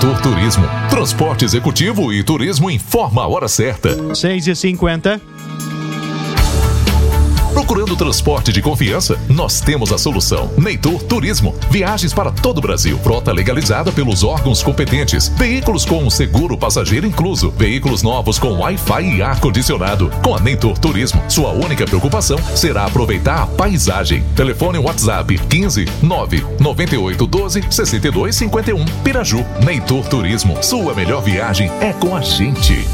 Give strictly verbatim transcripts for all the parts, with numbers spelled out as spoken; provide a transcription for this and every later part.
Neitor Turismo. Transporte executivo e turismo informa a hora certa. seis e cinquenta. Procurando transporte de confiança? Nós temos a solução. Neitor Turismo. Viagens para todo o Brasil. Frota legalizada pelos órgãos competentes. Veículos com seguro passageiro incluso. Veículos novos com Wi-Fi e ar-condicionado. Com a Neitor Turismo, sua única preocupação será aproveitar a paisagem. Telefone WhatsApp quinze nove noventa e oito doze sessenta e dois cinquenta e um. Piraju. Neitor Turismo. Sua melhor viagem é com a gente.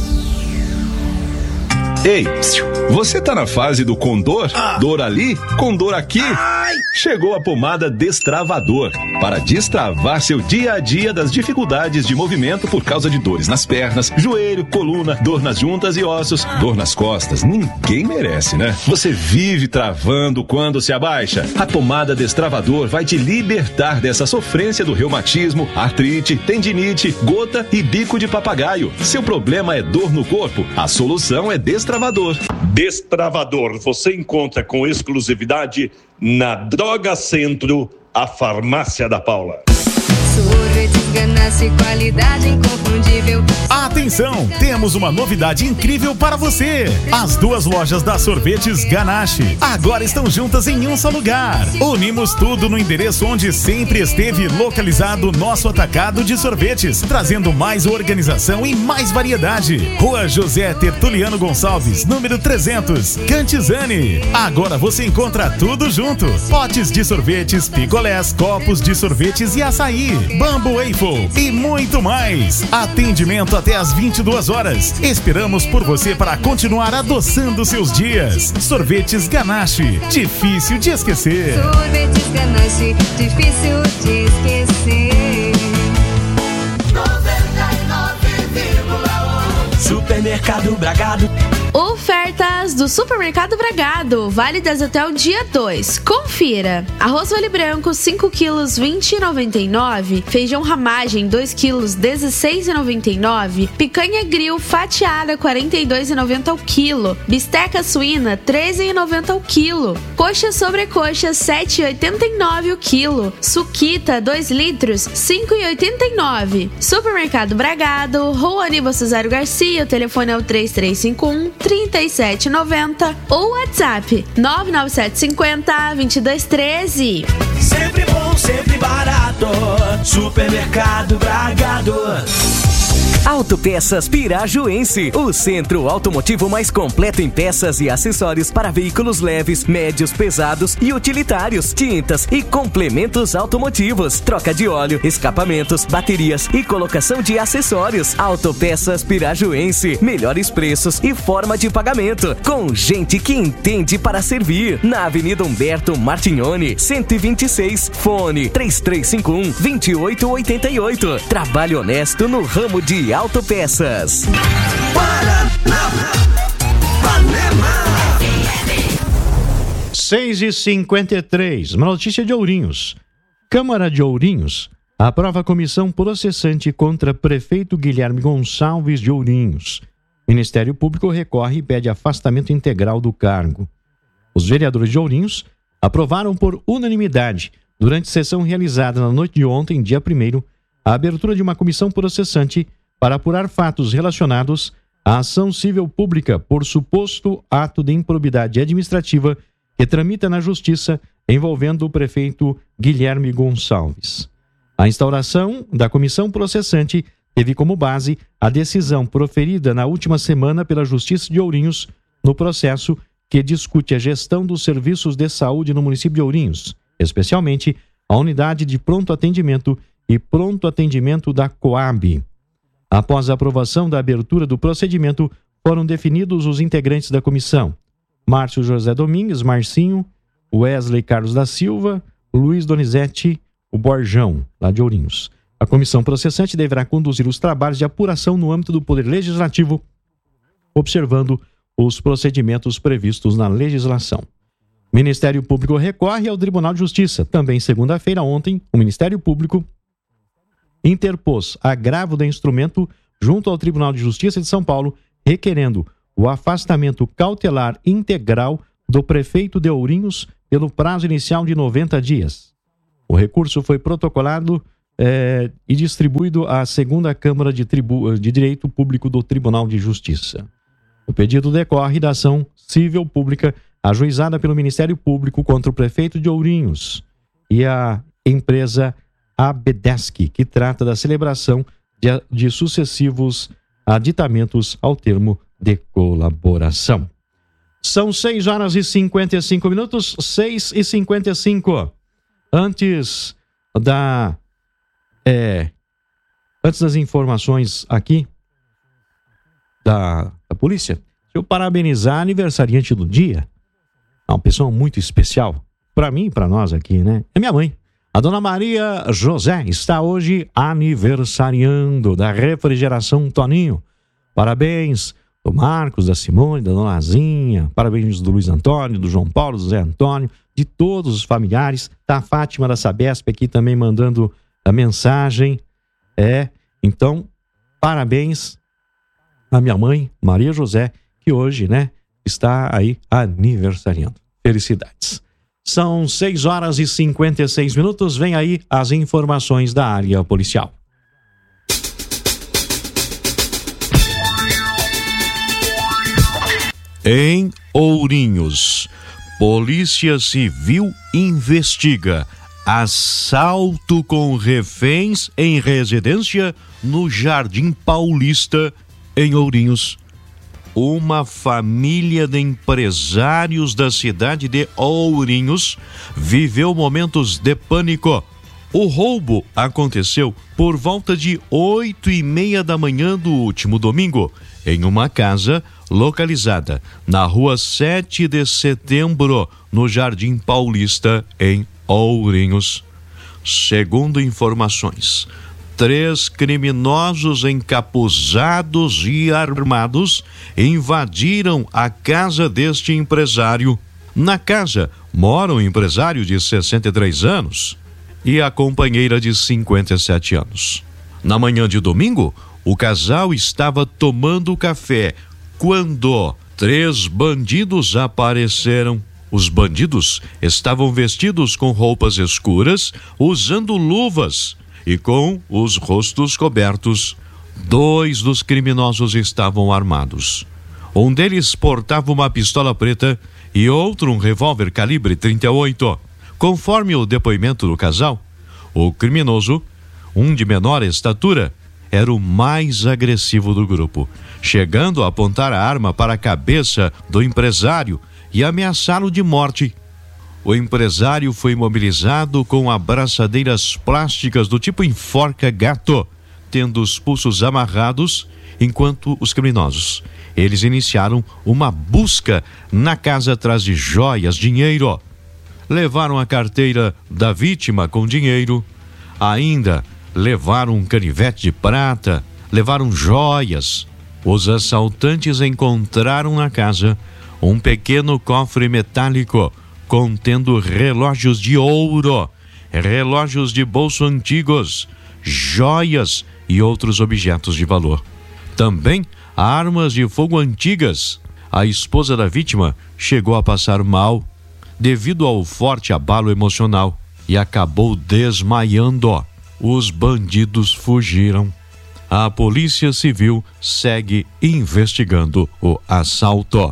Ei, você tá na fase do condor? Ah. Dor ali, condor aqui? Ai. Chegou a pomada Destravador para destravar seu dia a dia das dificuldades de movimento por causa de dores nas pernas, joelho, coluna, dor nas juntas e ossos, dor nas costas. Ninguém merece, né? Você vive travando quando se abaixa. A pomada Destravador vai te libertar dessa sofrência do reumatismo, artrite, tendinite, gota e bico de papagaio. Seu problema é dor no corpo? A solução é Destravador. Destravador você encontra com exclusividade na Droga Centro, a farmácia da Paula. Sorvetes Ganache, qualidade inconfundível. Atenção, temos uma novidade incrível para você. As duas lojas da Sorvetes Ganache agora estão juntas em um só lugar. Unimos tudo no endereço onde sempre esteve localizado nosso atacado de sorvetes, trazendo mais organização e mais variedade. Rua José Tertuliano Gonçalves, número trezentos, Cantizani. Agora você encontra tudo junto. Potes de sorvetes, picolés, copos de sorvetes e açaí, Bambu Waffle e muito mais. Atendimento até às vinte e duas horas. Esperamos por você para continuar adoçando seus dias. Sorvetes Ganache, difícil de esquecer. Sorvetes Ganache, difícil de esquecer. noventa e nove vírgula um Supermercado Bragado. Ofertas do Supermercado Bragado, válidas até o dia dois. Confira: arroz vale branco cinco quilos vinte e noventa e nove, feijão ramagem dois quilos dezesseis e noventa e nove, picanha grill fatiada quarenta e dois e noventa o quilo, bisteca suína treze e noventa o quilo, coxa sobrecoxa sete e oitenta e nove o quilo, suquita dois litros cinco e oitenta e nove. Supermercado Bragado, Rua Aníbal Cesário Garcia, o telefone é o três três cinco um trinta e sete noventa ou WhatsApp nove nove sete cinco zero dois dois um três. Sempre bom, sempre barato. Supermercado Bragado. Autopeças Pirajuense, o centro automotivo mais completo em peças e acessórios para veículos leves, médios, pesados e utilitários, tintas e complementos automotivos, troca de óleo, escapamentos, baterias e colocação de acessórios. Autopeças Pirajuense, melhores preços e forma de pagamento, com gente que entende para servir. Na Avenida Humberto Martignoni, cento e vinte e seis, fone três três cinco um dois oito oito oito. Trabalho honesto no ramo de autopeças. seis e cinquenta e três. Uma notícia de Ourinhos. Câmara de Ourinhos aprova a comissão processante contra prefeito Guilherme Gonçalves de Ourinhos. Ministério Público recorre e pede afastamento integral do cargo. Os vereadores de Ourinhos aprovaram por unanimidade, durante sessão realizada na noite de ontem, dia primeiro, a abertura de uma comissão processante para apurar fatos relacionados à ação civil pública por suposto ato de improbidade administrativa que tramita na Justiça envolvendo o prefeito Guilherme Gonçalves. A instauração da comissão processante teve como base a decisão proferida na última semana pela Justiça de Ourinhos no processo que discute a gestão dos serviços de saúde no município de Ourinhos, especialmente a unidade de pronto atendimento e pronto atendimento da Coab. Após a aprovação da abertura do procedimento, foram definidos os integrantes da comissão: Márcio José Domingues, Marcinho, Wesley Carlos da Silva, Luiz Donizete, o Borjão, lá de Ourinhos. A comissão processante deverá conduzir os trabalhos de apuração no âmbito do Poder Legislativo, observando os procedimentos previstos na legislação. O Ministério Público recorre ao Tribunal de Justiça. Também segunda-feira, ontem, o Ministério Público interpôs agravo de instrumento junto ao Tribunal de Justiça de São Paulo, requerendo o afastamento cautelar integral do prefeito de Ourinhos pelo prazo inicial de noventa dias. O recurso foi protocolado é, e distribuído à segunda Câmara de, Tribu, de Direito Público do Tribunal de Justiça. O pedido decorre da ação civil pública ajuizada pelo Ministério Público contra o prefeito de Ourinhos e a empresa Abedesc, que trata da celebração de, de sucessivos aditamentos ao termo de colaboração. São seis horas e cinquenta e cinco minutos, seis e cinquenta e cinco. Antes da... É, antes das informações aqui da, da polícia, deixa eu parabenizar a aniversariante do dia. É uma pessoa muito especial. Para mim e para nós aqui, né? É minha mãe. A dona Maria José está hoje aniversariando da Refrigeração Toninho. Parabéns do Marcos, da Simone, da dona Lazinha. Parabéns do Luiz Antônio, do João Paulo, do Zé Antônio, de todos os familiares. Tá a Fátima da Sabesp aqui também mandando a mensagem. É, então, parabéns à minha mãe, Maria José, que hoje, né, está aí aniversariando. Felicidades. São seis horas e cinquenta e seis minutos. Vem aí as informações da área policial. Em Ourinhos, Polícia Civil investiga assalto com reféns em residência no Jardim Paulista, em Ourinhos. Uma família de empresários da cidade de Ourinhos viveu momentos de pânico. O roubo aconteceu por volta de oito e meia da manhã do último domingo, em uma casa localizada na rua sete de setembro, no Jardim Paulista, em Ourinhos. Segundo informações, três criminosos encapuzados e armados invadiram a casa deste empresário. Na casa mora um empresário de sessenta e três anos e a companheira de cinquenta e sete anos. Na manhã de domingo, o casal estava tomando café quando três bandidos apareceram. Os bandidos estavam vestidos com roupas escuras, usando luvas e com os rostos cobertos. Dois dos criminosos estavam armados. Um deles portava uma pistola preta e outro um revólver calibre trinta e oito. Conforme o depoimento do casal, o criminoso, um de menor estatura, era o mais agressivo do grupo, chegando a apontar a arma para a cabeça do empresário e ameaçá-lo de morte. O empresário foi imobilizado com abraçadeiras plásticas do tipo enforca-gato, tendo os pulsos amarrados, enquanto os criminosos, eles iniciaram uma busca na casa atrás de joias, dinheiro. Levaram a carteira da vítima com dinheiro, ainda levaram um canivete de prata, levaram joias. Os assaltantes encontraram na casa um pequeno cofre metálico contendo relógios de ouro, relógios de bolso antigos, joias e outros objetos de valor. Também armas de fogo antigas. A esposa da vítima chegou a passar mal devido ao forte abalo emocional e acabou desmaiando. Os bandidos fugiram. A Polícia Civil segue investigando o assalto.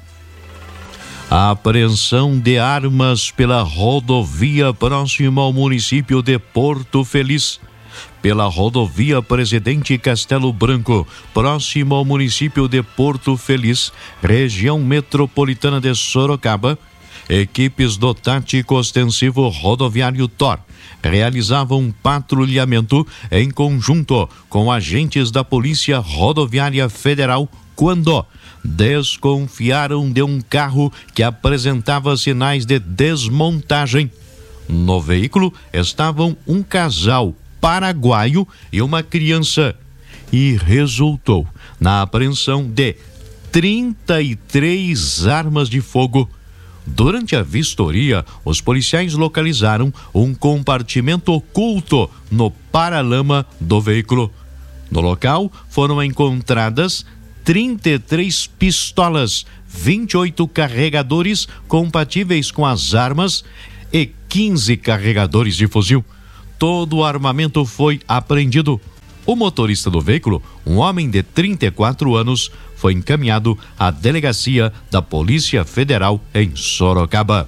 A apreensão de armas pela rodovia próxima ao município de Porto Feliz. Pela rodovia Presidente Castelo Branco, próximo ao município de Porto Feliz, região metropolitana de Sorocaba, equipes do Tático Ostensivo Rodoviário T O R realizavam um patrulhamento em conjunto com agentes da Polícia Rodoviária Federal quando desconfiaram de um carro que apresentava sinais de desmontagem. No veículo estavam um casal paraguaio e uma criança e resultou na apreensão de trinta e três armas de fogo. Durante a vistoria, os policiais localizaram um compartimento oculto no paralama do veículo. No local foram encontradas trinta e três pistolas, vinte e oito carregadores compatíveis com as armas e quinze carregadores de fuzil. todo o armamento foi apreendido. O motorista do veículo, um homem de trinta e quatro anos, foi encaminhado à delegacia da Polícia Federal em Sorocaba.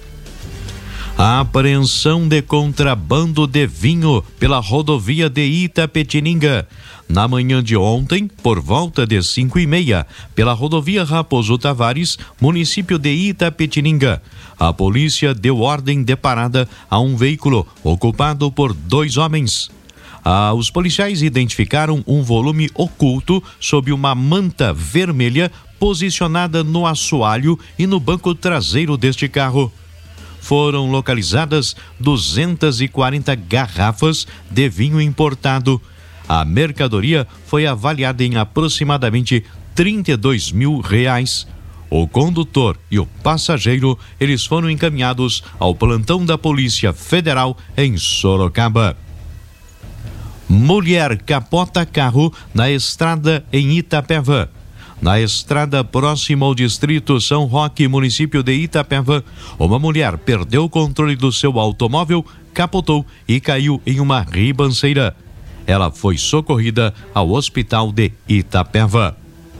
A apreensão de contrabando de vinho pela rodovia de Itapetininga. Na manhã de ontem, por volta de cinco e meia, pela rodovia Raposo Tavares, município de Itapetininga, a polícia deu ordem de parada a um veículo ocupado por dois homens. Ah, os policiais identificaram um volume oculto sob uma manta vermelha posicionada no assoalho e no banco traseiro deste carro. Foram localizadas duzentas e quarenta garrafas de vinho importado. A mercadoria foi avaliada em aproximadamente trinta e dois mil reais. O condutor e o passageiro, eles foram encaminhados ao plantão da Polícia Federal em Sorocaba. Mulher capota carro na estrada em Itapeva. Na estrada próxima ao distrito São Roque, município de Itapeva, uma mulher perdeu o controle do seu automóvel, capotou e caiu em uma ribanceira. Ela foi socorrida ao hospital de Itapeva.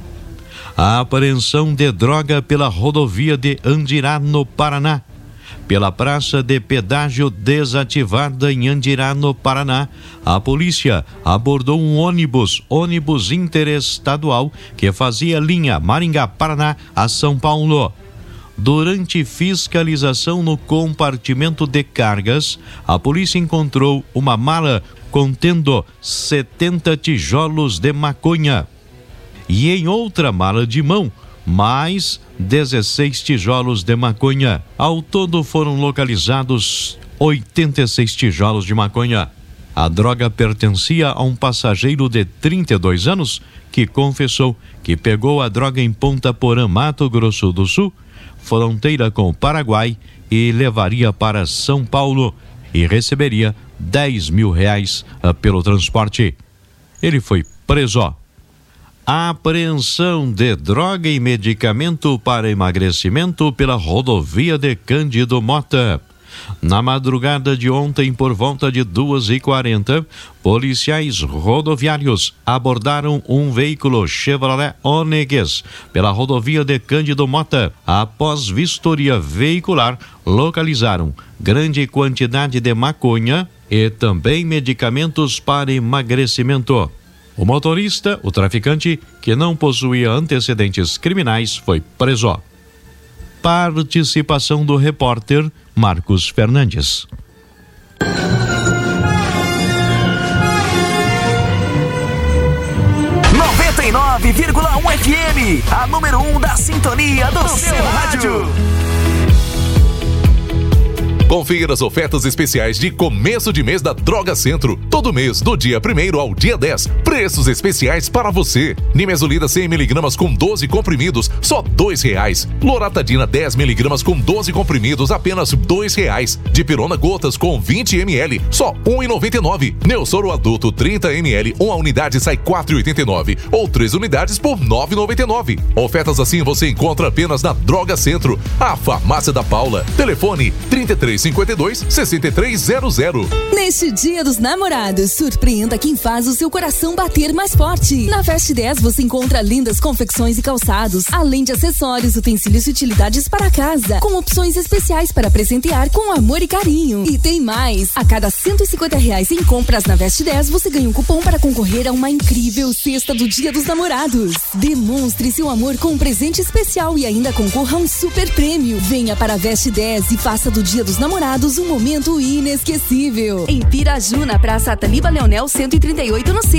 A apreensão de droga pela rodovia de Andirá, no Paraná. Pela praça de pedágio desativada em Andirá, no Paraná, a polícia abordou um ônibus, ônibus interestadual, que fazia linha Maringá-Paraná a São Paulo. Durante fiscalização no compartimento de cargas, a polícia encontrou uma mala contendo setenta tijolos de maconha. E em outra mala de mão, mais dezesseis tijolos de maconha. Ao todo foram localizados oitenta e seis tijolos de maconha. A droga pertencia a um passageiro de trinta e dois anos que confessou que pegou a droga em Ponta Porã, Mato Grosso do Sul, fronteira com o Paraguai, e levaria para São Paulo e receberia dez mil reais pelo transporte. Ele foi preso. A apreensão de droga e medicamento para emagrecimento pela rodovia de Cândido Mota. Na madrugada de ontem, por volta de duas e quarenta, policiais rodoviários abordaram um veículo Chevrolet Onix pela rodovia de Cândido Mota. Após vistoria veicular, localizaram grande quantidade de maconha e também medicamentos para emagrecimento. O motorista, o traficante, que não possuía antecedentes criminais, foi preso. Participação do repórter Marcos Fernandes. noventa e nove vírgula um F M, a número um da sintonia do, do seu rádio. Confira as ofertas especiais de começo de mês da Droga Centro. Todo mês, do dia primeiro ao dia dez. Preços especiais para você. Nimesulida cem miligramas com doze comprimidos, só dois reais. Loratadina dez miligramas com doze comprimidos, apenas dois reais. Dipirona gotas com vinte mililitros, só um real e noventa e nove centavos. Neosoro adulto trinta mililitros, uma unidade sai quatro reais e oitenta e nove centavos. Ou três unidades por nove reais e noventa e nove centavos. Ofertas assim você encontra apenas na Droga Centro, a farmácia da Paula. Telefone trinta e três, cinquenta e dois, sessenta e três zero zero. Neste Dia dos Namorados, surpreenda quem faz o seu coração bater mais forte. Na Fast dez você encontra lindas confecções e calçados, além de acessórios, utensílios e utilidades para casa, com opções especiais para presentear com amor e carinho. E tem mais! A cada cento e cinquenta reais em compras na Fast dez, você ganha um cupom para concorrer a uma incrível cesta do Dia dos Namorados. Demonstre seu amor com um presente especial e ainda concorra a um super prêmio. Venha para a Fast dez e faça do Dia dos Namorados um momento inesquecível. Em Piraju, na Praça Ataliba Leonel cento e trinta e oito, no centro.